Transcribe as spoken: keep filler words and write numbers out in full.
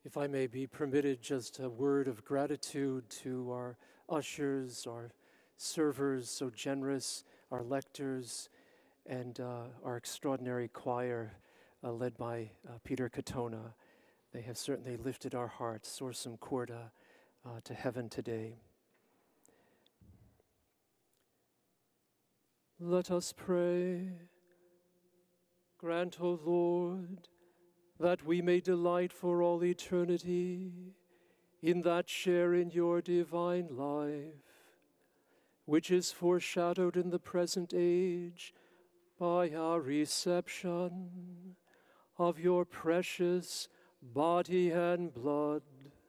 If I may be permitted just a word of gratitude to our ushers, our servers, so generous, our lectors, and uh, our extraordinary choir uh, led by uh, Peter Katona. They have certainly lifted our hearts, Sursum Corda, uh, to heaven today. Let us pray. Grant, O Lord, that we may delight for all eternity in that share in your divine life, which is foreshadowed in the present age by our reception of your precious body and blood,